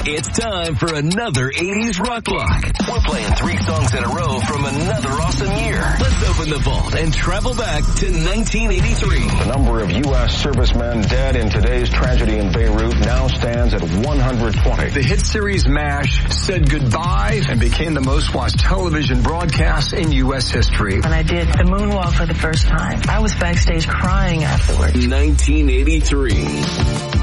It's time for another 80s rock block. We're playing 3 songs in a row from another awesome year. Let's open the vault and travel back to 1983. The number of U.S. servicemen dead in today's tragedy in Beirut now stands at 120. The hit series MASH said goodbye and became the most watched television broadcast in U.S. history. When I did the moonwalk for the first time, I was backstage crying afterwards. 1983.